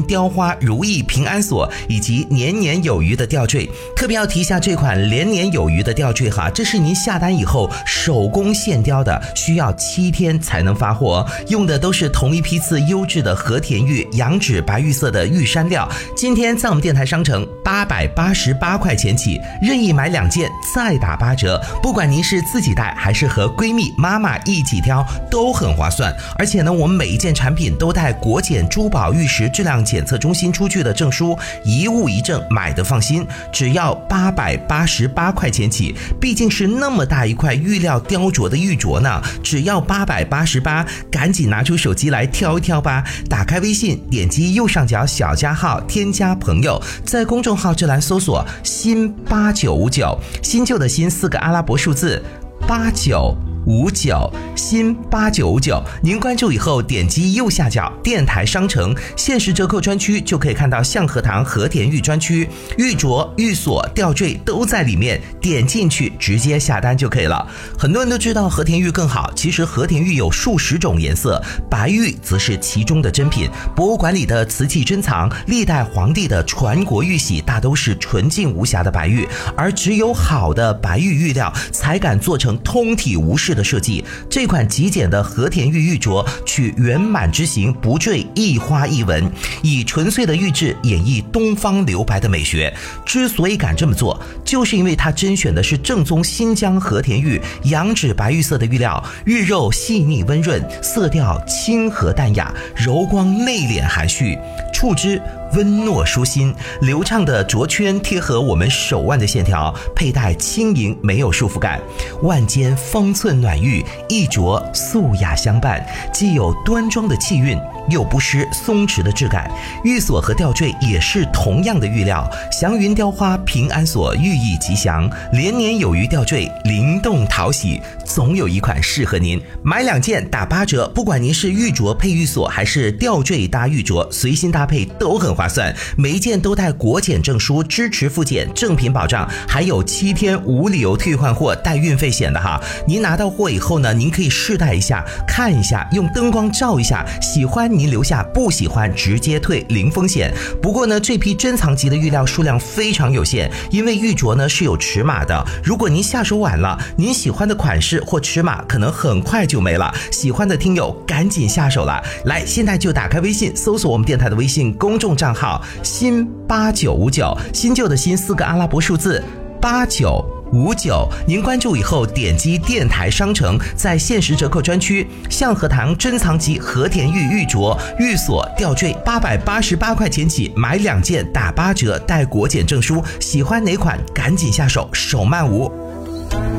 雕花如意平安锁以及年年有余的吊坠。特别要提一下这款年年有余的吊坠哈，这是您下单以后手工现雕的，需要7天才能发货，用的都是同一批次优质的和田玉羊脂白玉色的玉山料。今天在我们电台商城888块钱起，任意买2件再打8折，不管您是自己戴还是和闺蜜妈妈一起挑都很划算。而且呢，我们每一件产品都带国检珠宝玉石质量检测中心出具的证书，一物一证，买的放心。只要888块钱起，毕竟是那么大一块玉料雕琢的玉镯呢，只要888，赶紧拿出手机来挑一挑吧。打开微信，点击右上角小加号，添加朋友，在公众号这栏搜索新8959，新旧的新4个阿拉伯数字8959，新8959，您关注以后点击右下角电台商城限时折扣专区，就可以看到象和堂和田玉专区，玉镯、玉锁、吊坠都在里面，点进去直接下单就可以了。很多人都知道和田玉更好，其实和田玉有数十种颜色，白玉则是其中的珍品。博物馆里的瓷器珍藏，历代皇帝的传国玉玺大都是纯净无瑕的白玉，而只有好的白玉玉料才敢做成通体无饰的设计。这款极简的和田玉玉镯取圆满之形，不坠一花一纹，以纯粹的玉质演绎东方留白的美学。之所以敢这么做，就是因为它甄选的是正宗新疆和田玉羊脂白玉色的玉料，玉肉细腻温润，色调清和淡雅，柔光内敛含蓄，触之温糯舒心，流畅的镯圈贴合我们手腕的线条，佩戴轻盈没有束缚感。腕间方寸暖玉，一镯素雅相伴，既有端庄的气韵，又不失松弛的质感。玉锁和吊坠也是同样的玉料，祥云雕花平安锁寓意吉祥，连年有余吊坠灵动讨喜，总有一款适合您。买2件打8折，不管您是玉镯配玉锁还是吊坠搭玉镯，随心搭配都很划算。每一件都带国检证书，支持复检，正品保障，还有7天无理由退换货带运费险的哈。您拿到货以后呢，您可以试戴一下，看一下，用灯光照一下，喜欢您留下，不喜欢直接退，零风险。不过呢，这批珍藏级的玉料数量非常有限，因为玉镯呢是有尺码的，如果您下手晚了，您喜欢的款式或尺码可能很快就没了。喜欢的听友赶紧下手了，来，现在就打开微信，搜索我们电台的微信公众账号新8959，新旧的新4个阿拉伯数字8959，您关注以后点击电台商城，在限时折扣专区象和堂珍藏级和田玉玉镯、玉锁、吊坠888块钱起，买2件打8折，带国检证书，喜欢哪款赶紧下手，手慢无。